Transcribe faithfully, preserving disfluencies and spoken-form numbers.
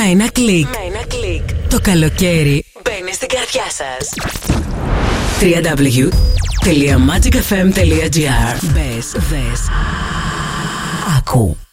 ένα κλικ. Με ένα κλικ. Το καλοκαίρι μπαίνει στην καρδιά σας. double-u double-u double-u τελεία magic f m τελεία g r. Μπες, δες, άκου.